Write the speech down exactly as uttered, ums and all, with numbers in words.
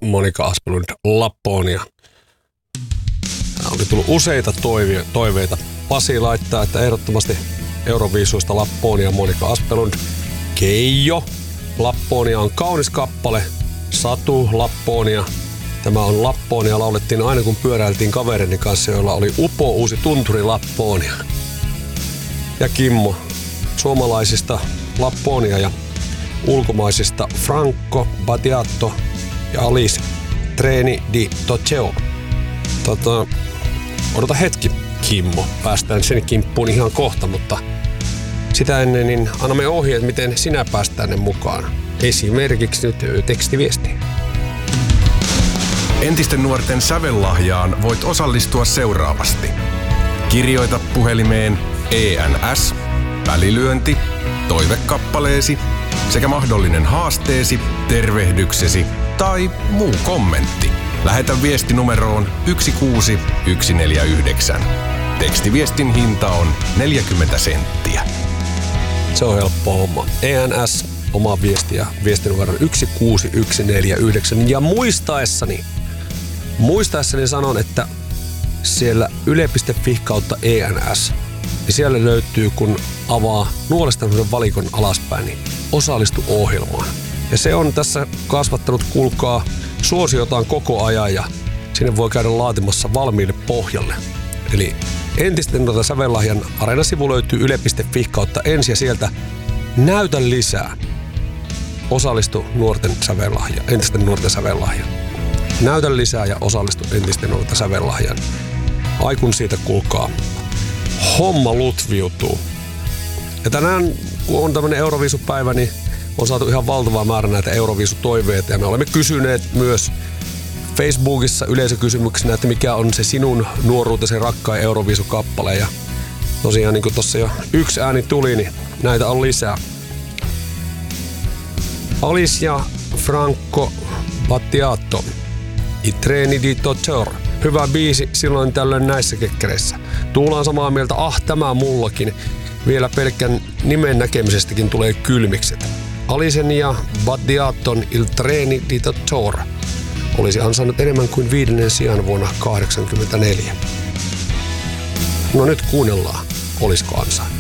Monika Asplund Lapponia. Oli tullut useita toive- toiveita. Pasi laittaa, että ehdottomasti Euroviisuista Lapponia Monika Asplund. Keijo. Lapponia on kaunis kappale. Satu Lapponia. Tämä on Lapponia. Laulettiin aina kun pyöräiltiin kaverini kanssa, joilla oli upo uusi tunturi Lapponia. Ja Kimmo. Suomalaisista Lapponia ja ulkomaisista Franco Battiato ja Alice Treni di Toceo. Tota, odota hetki, Kimmo. Päästään sen kimppuun ihan kohta, mutta sitä ennen niin annamme ohjeet, miten sinä pääst tänne mukaan. Esimerkiksi nyt tekstiviestiin. Entisten nuorten sävellahjaan voit osallistua seuraavasti. Kirjoita puhelimeen E N S, välilyönti, toivekappaleesi sekä mahdollinen haasteesi, tervehdyksesi tai muu kommentti. Lähetä viesti numeroon yksi kuusi yksi neljä yhdeksän. Tekstiviestin hinta on neljäkymmentä senttiä. Se on helppo homma. E N S, oma viesti ja viestinumero yksi kuusi yksi neljä yhdeksän. Ja muistaessani, muistaessani sanon, että siellä yle piste fi kautta E N S, niin siellä löytyy, kun avaa nuolesta valikon alaspäin, niin osallistu ohjelmaan. Ja se on tässä kasvattanut, kuulkaa, suosiotaan koko ajan ja sinne voi käydä laatimassa valmiille pohjalle. Eli entisten nuorten sävellahjan areenasivu löytyy yle piste fi kautta ensi ja sieltä näytä lisää. Osallistu nuorten sävellahja, entisten nuorten sävellahjan. Näytä lisää ja osallistu entisten nuorten sävellahjan. Ai kun siitä, kuulkaa, homma lutviutuu. Ja tänään, kun on tämmönen Euroviisupäivä, niin on saatu ihan valtava määrä näitä Euroviisutoiveita ja me olemme kysyneet myös Facebookissa yleisökysymyksenä, että mikä on se sinun nuoruutesi rakkain Euroviisukappale. Ja tosiaan niin kuin tossa jo yksi ääni tuli, niin näitä on lisää. Alice ja Franco Battiato, I treni di Toceo. Hyvä biisi silloin tällöin näissä kekkereissä. Tuula on samaa mieltä, ah tämä mullakin. Vielä pelkän nimen näkemisestäkin tulee kylmikset. Alicen ja Battiaton Il treni di Toceo olisi ansainnut enemmän kuin viidennen sijan vuonna kahdeksankymmentäneljä. No nyt kuunnellaan, olisiko ansainnut.